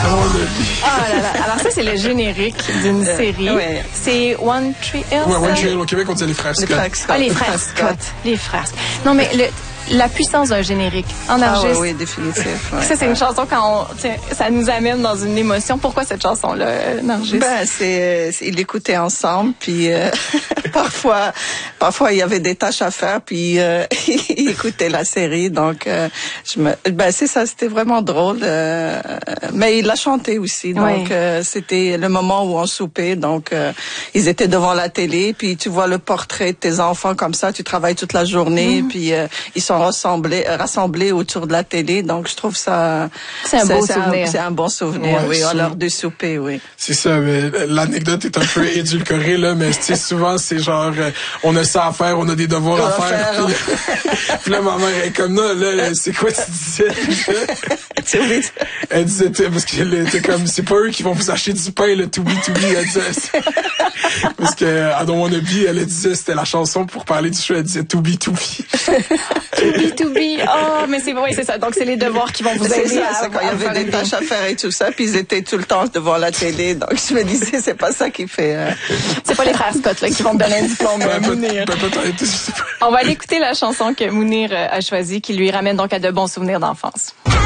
on l'a vu. Ah là là. Alors ça, c'est le générique d'une série. Ouais. C'est One Tree Hill. Ouais, One Tree Hill. Au Québec, on dit les frères Scott. Ah, les frères Scott. Les frères Scott. Non, mais la puissance d'un générique en argiste. Oui, définitif. Ouais. Ça, c'est une chanson ça nous amène dans une émotion. Pourquoi cette chanson-là, Nargis? Ils l'écoutaient ensemble, puis parfois il y avait des tâches à faire, puis ils écoutaient la série, donc c'est ça, c'était vraiment drôle. Mais il l'a chanté aussi, donc c'était le moment où on soupait, donc ils étaient devant la télé, puis tu vois le portrait de tes enfants comme ça, tu travailles toute la journée, puis ils sont rassemblés autour de la télé, donc je trouve ça c'est un beau souvenir. C'est un bon souvenir, oui, à l'heure du souper, oui. C'est ça, mais l'anecdote est un peu édulcorée là, mais souvent c'est genre on a ça à faire, on a des devoirs à faire. Puis là ma mère est comme là c'est quoi tu disais? Elle disait parce qu'elle était comme c'est pas eux qui vont vous acheter du pain le to be elle disait. Parce que I Don't Wanna Be, elle disait c'était la chanson pour parler du show, elle disait to be. To be. Oh, mais c'est ça. Donc, c'est les devoirs qui vont vous aider. C'est quand il y avait des tâches à faire et tout ça, puis ils étaient tout le temps devant la télé. Donc, je me disais, c'est pas ça qui fait... C'est pas les frères Scott, là, qui vont te donner un diplôme, Mounir. On va aller écouter la chanson que Mounir a choisie, qui lui ramène donc à de bons souvenirs d'enfance.